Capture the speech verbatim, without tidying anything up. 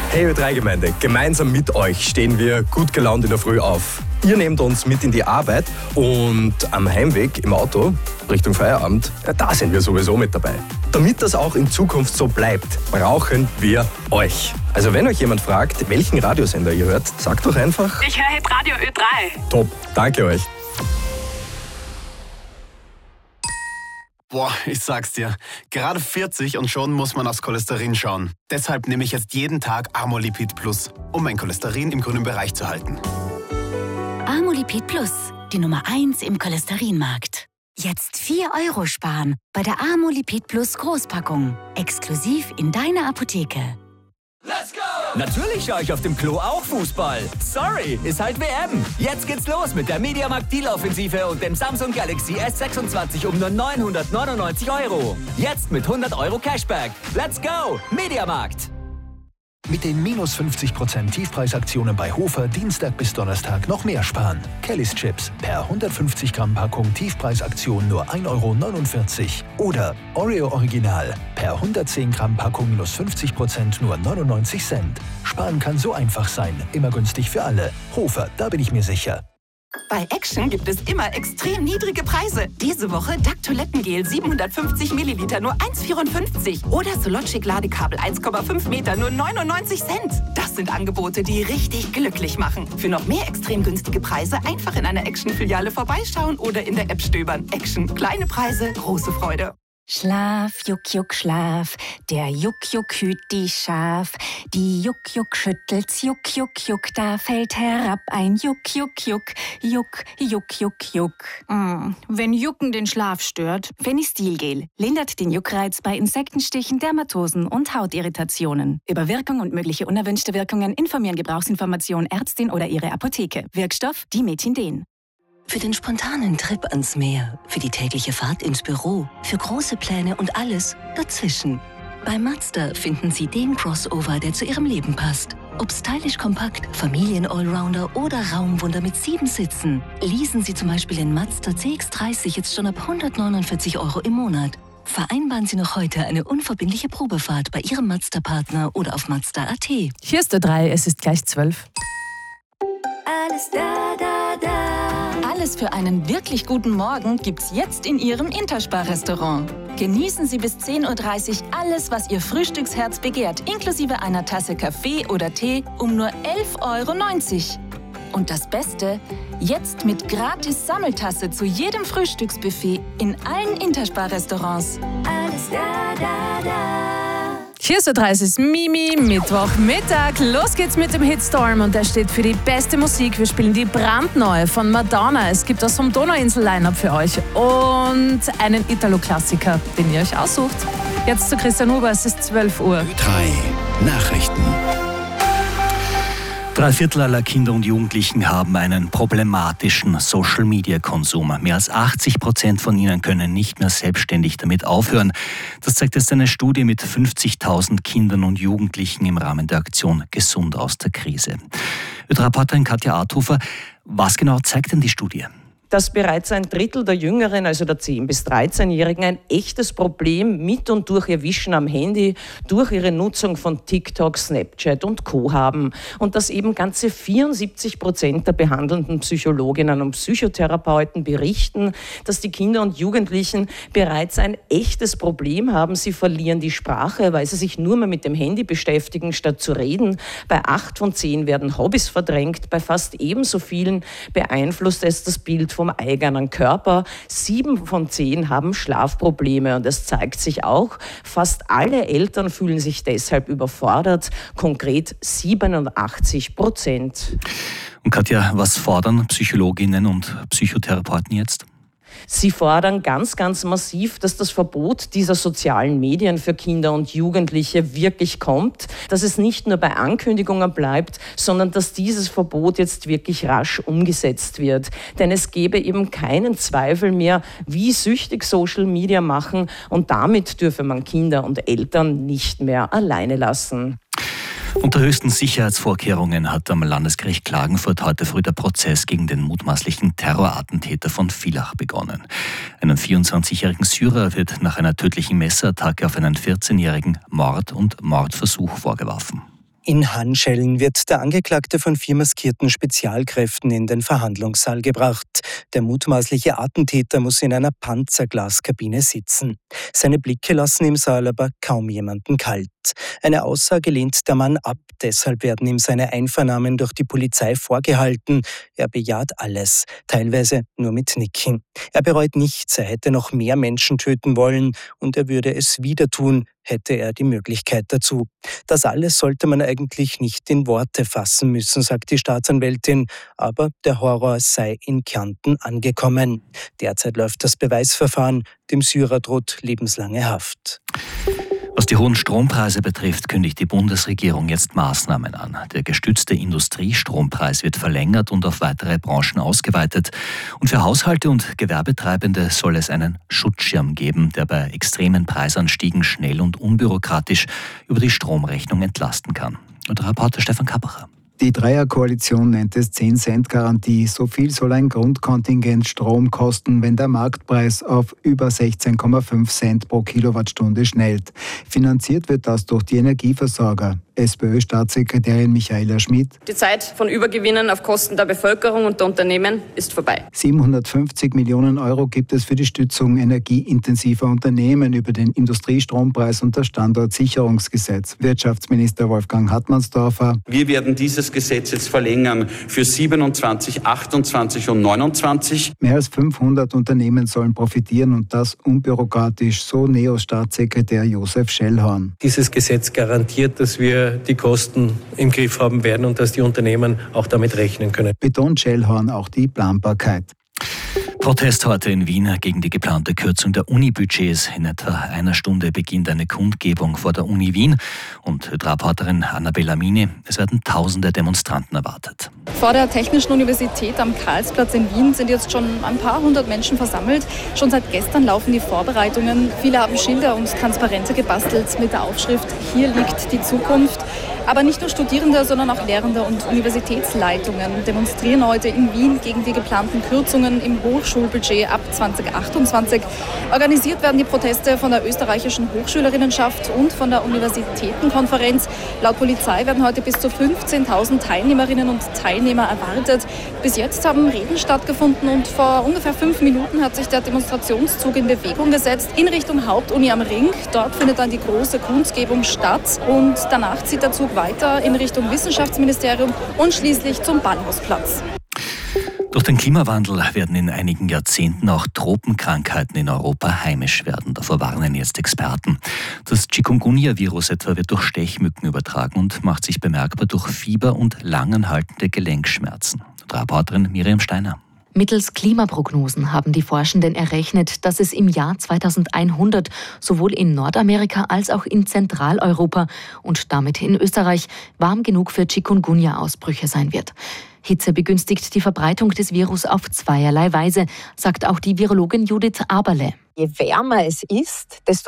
Hey Ö drei Gemeinde, gemeinsam mit euch stehen wir gut gelaunt in der Früh auf. Ihr nehmt uns mit in die Arbeit und am Heimweg im Auto Richtung Feierabend, ja, da sind wir sowieso mit dabei. Damit das auch in Zukunft so bleibt, brauchen wir euch. Also wenn euch jemand fragt, welchen Radiosender ihr hört, sagt doch einfach: Ich höre jetzt Radio Ö drei. Top, danke euch. Boah, ich sag's dir, gerade vierzig und schon muss man aufs Cholesterin schauen. Deshalb nehme ich jetzt jeden Tag Amolipid Plus, um mein Cholesterin im grünen Bereich zu halten. Amolipid Plus, die Nummer eins im Cholesterinmarkt. Jetzt vier Euro sparen bei der Amolipid Plus Großpackung. Exklusiv in deiner Apotheke. Let's go! Natürlich schaue ich auf dem Klo auch Fußball. Sorry, ist halt W M. Jetzt geht's los mit der Mediamarkt Deal-Offensive und dem Samsung Galaxy S sechsundzwanzig um nur neunhundertneunundneunzig Euro. Jetzt mit hundert Euro Cashback. Let's go! Mediamarkt! Mit den minus fünfzig Prozent Tiefpreisaktionen bei Hofer Dienstag bis Donnerstag noch mehr sparen. Kellys Chips per hundertfünfzig Gramm Packung Tiefpreisaktion nur ein Euro neunundvierzig. Oder Oreo Original per hundertzehn Gramm Packung minus fünfzig Prozent nur neunundneunzig Cent. Sparen kann so einfach sein. Immer günstig für alle. Hofer, da bin ich mir sicher. Bei Action gibt es immer extrem niedrige Preise. Diese Woche Duck Toilettengel siebenhundertfünfzig Milliliter nur eins Komma vierundfünfzig oder Sologic Ladekabel eins Komma fünf Meter nur neunundneunzig Cent. Das sind Angebote, die richtig glücklich machen. Für noch mehr extrem günstige Preise einfach in einer Action-Filiale vorbeischauen oder in der App stöbern. Action. Kleine Preise, große Freude. Schlaf, Juck, Juck, Schlaf, der Juck, Juck hüt die Schaf. Die Juck, Juck schüttelt's, Juck, Juck, Juck, da fällt herab ein Juck, Juck, Juck, Juck, Juck, Juck, Juck. Mm, wenn Jucken den Schlaf stört, Fenistilgel lindert den Juckreiz bei Insektenstichen, Dermatosen und Hautirritationen. Über Wirkung und mögliche unerwünschte Wirkungen informieren Gebrauchsinformation Ärztin oder ihre Apotheke. Wirkstoff Dimetindin. Für den spontanen Trip ans Meer, für die tägliche Fahrt ins Büro, für große Pläne und alles dazwischen. Bei Mazda finden Sie den Crossover, der zu Ihrem Leben passt. Ob stylisch kompakt, Familien-Allrounder oder Raumwunder mit sieben Sitzen. Leasen Sie zum Beispiel den Mazda C X dreißig jetzt schon ab hundertneunundvierzig Euro im Monat. Vereinbaren Sie noch heute eine unverbindliche Probefahrt bei Ihrem Mazda-Partner oder auf Mazda Punkt a t. Hier ist der drei, es ist gleich zwölf. Alles da, da, da. Alles für einen wirklich guten Morgen gibt's jetzt in Ihrem Interspar-Restaurant. Genießen Sie bis zehn Uhr dreißig alles, was Ihr Frühstücksherz begehrt, inklusive einer Tasse Kaffee oder Tee um nur elf Euro neunzig. Und das Beste, jetzt mit gratis Sammeltasse zu jedem Frühstücksbuffet in allen Interspar-Restaurants. Alles da, da, da. Hier ist der dreißig Mimi, Mittwochmittag. Los geht's mit dem Hitstorm und der steht für die beste Musik. Wir spielen die brandneue von Madonna. Es gibt das vom Donauinsel-Line-Up für euch und einen Italo-Klassiker, den ihr euch aussucht. Jetzt zu Christian Huber, es ist zwölf Uhr. Ö drei Nachrichten. Drei Viertel aller Kinder und Jugendlichen haben einen problematischen Social-Media-Konsum. Mehr als achtzig Prozent von ihnen können nicht mehr selbstständig damit aufhören. Das zeigt jetzt eine Studie mit fünfzigtausend Kindern und Jugendlichen im Rahmen der Aktion Gesund aus der Krise. Ö drei-Reporterin Katja Arthofer, was genau zeigt denn die Studie? Dass bereits ein Drittel der Jüngeren, also der zehn- bis dreizehnjährigen, ein echtes Problem mit und durch ihr Wischen am Handy, durch ihre Nutzung von TikTok, Snapchat und Co. haben. Und dass eben ganze vierundsiebzig Prozent der behandelnden Psychologinnen und Psychotherapeuten berichten, dass die Kinder und Jugendlichen bereits ein echtes Problem haben. Sie verlieren die Sprache, weil sie sich nur mehr mit dem Handy beschäftigen, statt zu reden. Bei acht von zehn werden Hobbys verdrängt. Bei fast ebenso vielen beeinflusst es das Bild vom eigenen Körper. Sieben von zehn haben Schlafprobleme und es zeigt sich auch, fast alle Eltern fühlen sich deshalb überfordert, konkret siebenundachtzig Prozent. Und Katja, was fordern Psychologinnen und Psychotherapeuten jetzt? Sie fordern ganz, ganz massiv, dass das Verbot dieser sozialen Medien für Kinder und Jugendliche wirklich kommt, dass es nicht nur bei Ankündigungen bleibt, sondern dass dieses Verbot jetzt wirklich rasch umgesetzt wird. Denn es gäbe eben keinen Zweifel mehr, wie süchtig Social Media machen und damit dürfe man Kinder und Eltern nicht mehr alleine lassen. Unter höchsten Sicherheitsvorkehrungen hat am Landesgericht Klagenfurt heute früh der Prozess gegen den mutmaßlichen Terrorattentäter von Villach begonnen. Einem vierundzwanzigjährigen Syrer wird nach einer tödlichen Messerattacke auf einen vierzehnjährigen Mord und Mordversuch vorgeworfen. In Handschellen wird der Angeklagte von vier maskierten Spezialkräften in den Verhandlungssaal gebracht. Der mutmaßliche Attentäter muss in einer Panzerglaskabine sitzen. Seine Blicke lassen im Saal aber kaum jemanden kalt. Eine Aussage lehnt der Mann ab, deshalb werden ihm seine Einvernahmen durch die Polizei vorgehalten. Er bejaht alles, teilweise nur mit Nicken. Er bereut nichts, er hätte noch mehr Menschen töten wollen und er würde es wieder tun, hätte er die Möglichkeit dazu. Das alles sollte man eigentlich nicht in Worte fassen müssen, sagt die Staatsanwältin, aber der Horror sei in Kärnten angekommen. Derzeit läuft das Beweisverfahren, dem Syrer droht lebenslange Haft. Was die hohen Strompreise betrifft, kündigt die Bundesregierung jetzt Maßnahmen an. Der gestützte Industriestrompreis wird verlängert und auf weitere Branchen ausgeweitet. Und für Haushalte und Gewerbetreibende soll es einen Schutzschirm geben, der bei extremen Preisanstiegen schnell und unbürokratisch über die Stromrechnung entlasten kann. Und der Reporter Stefan Kappacher. Die Dreierkoalition nennt es zehn Cent Garantie. So viel soll ein Grundkontingent Strom kosten, wenn der Marktpreis auf über sechzehn Komma fünf Cent pro Kilowattstunde schnellt. Finanziert wird das durch die Energieversorger. SPÖ-Staatssekretärin Michaela Schmidt. Die Zeit von Übergewinnen auf Kosten der Bevölkerung und der Unternehmen ist vorbei. siebenhundertfünfzig Millionen Euro gibt es für die Stützung energieintensiver Unternehmen über den Industriestrompreis und das Standortsicherungsgesetz. Wirtschaftsminister Wolfgang Hartmannsdorfer. Wir werden dieses Gesetz jetzt verlängern für siebenundzwanzig, achtundzwanzig und neunundzwanzig. Mehr als fünfhundert Unternehmen sollen profitieren und das unbürokratisch, so Neo-Staatssekretär Josef Schellhorn. Dieses Gesetz garantiert, dass wir die Kosten im Griff haben werden und dass die Unternehmen auch damit rechnen können. Betont Schellhorn auch die Planbarkeit. Protest heute in Wien gegen die geplante Kürzung der Uni-Budgets. In etwa einer Stunde beginnt eine Kundgebung vor der Uni Wien. Und Reporterin Annabella Mini, es werden tausende Demonstranten erwartet. Vor der Technischen Universität am Karlsplatz in Wien sind jetzt schon ein paar hundert Menschen versammelt. Schon seit gestern laufen die Vorbereitungen. Viele haben Schilder und Transparente gebastelt mit der Aufschrift „Hier liegt die Zukunft“. Aber nicht nur Studierende, sondern auch Lehrende und Universitätsleitungen demonstrieren heute in Wien gegen die geplanten Kürzungen im Hochschulbudget ab zwanzig achtundzwanzig. Organisiert werden die Proteste von der österreichischen Hochschülerinnenschaft und von der Universitätenkonferenz. Laut Polizei werden heute bis zu fünfzehntausend Teilnehmerinnen und Teilnehmer erwartet. Bis jetzt haben Reden stattgefunden und vor ungefähr fünf Minuten hat sich der Demonstrationszug in Bewegung gesetzt in Richtung Hauptuni am Ring. Dort findet dann die große Kundgebung statt und danach zieht der Zug weiter in Richtung Wissenschaftsministerium und schließlich zum Bahnhofsplatz. Durch den Klimawandel werden in einigen Jahrzehnten auch Tropenkrankheiten in Europa heimisch werden. Davor warnen jetzt Experten. Das Chikungunya-Virus etwa wird durch Stechmücken übertragen und macht sich bemerkbar durch Fieber und langanhaltende Gelenkschmerzen. Reporterin Miriam Steiner. Mittels Klimaprognosen haben die Forschenden errechnet, dass es im Jahr zweitausendeinhundert sowohl in Nordamerika als auch in Zentraleuropa und damit in Österreich warm genug für Chikungunya-Ausbrüche sein wird. Hitze begünstigt die Verbreitung des Virus auf zweierlei Weise, sagt auch die Virologin Judith Aberle. Je wärmer es ist, desto